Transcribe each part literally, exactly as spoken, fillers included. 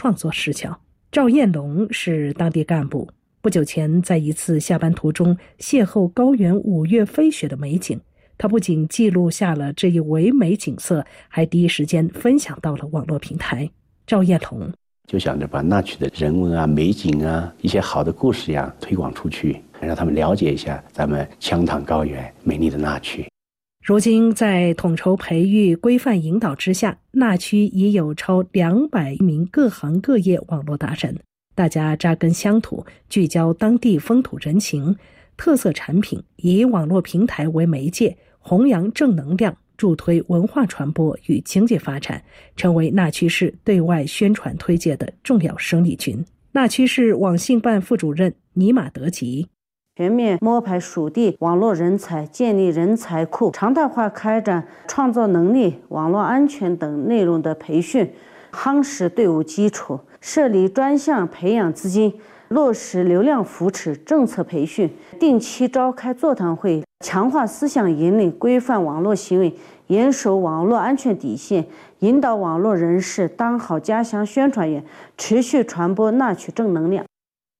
创作视角。赵彦龙是当地干部，不久前在一次下班途中邂逅高原五月飞雪的美景，他不仅记录下了这一唯美景色，还第一时间分享到了网络平台。赵彦龙就想着把那曲的人文啊、美景啊、一些好的故事呀推广出去，让他们了解一下咱们羌塘高原美丽的那曲。 如今在统筹培育、规范引导之下，那曲已有超两百名各行各业网络达人，大家扎根乡土，聚焦当地风土人情、特色产品，以网络平台为媒介，弘扬正能量，助推文化传播与经济发展，成为那曲市对外宣传推介的重要生力军。那曲市网信办副主任尼玛德吉： 全面摸排属地网络人才，建立人才库，常态化开展创造能力、网络安全等内容的培训，夯实队伍基础，设立专项培养资金，落实流量扶持政策培训，定期召开座谈会，强化思想引领，规范网络行为，严守网络安全底线，引导网络人士当好家乡宣传员，持续传播那曲正能量。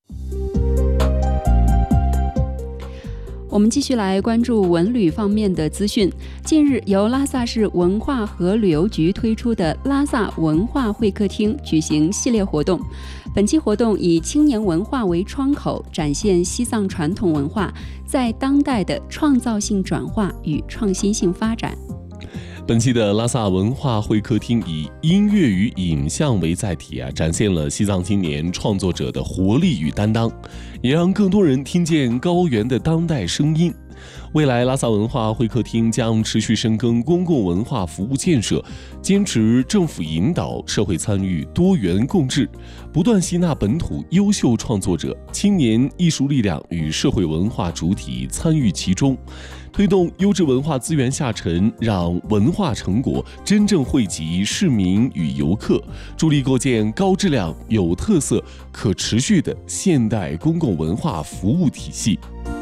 我们继续来关注文旅方面的资讯。近日，由拉萨市文化和旅游局推出的拉萨文化会客厅举行系列活动。本期活动以青年文化为窗口，展现西藏传统文化在当代的创造性转化与创新性发展。 本期的拉萨文化会客厅以音乐与影像为载体啊，展现了西藏青年创作者的活力与担当，也让更多人听见高原的当代声音。未来拉萨文化会客厅将持续深耕公共文化服务建设，坚持政府引导、社会参与、多元共治，不断吸纳本土优秀创作者、青年艺术力量与社会文化主体参与其中，推动优质文化资源下沉，让文化成果真正惠及市民与游客，助力构建高质量、有特色、可持续的现代公共文化服务体系。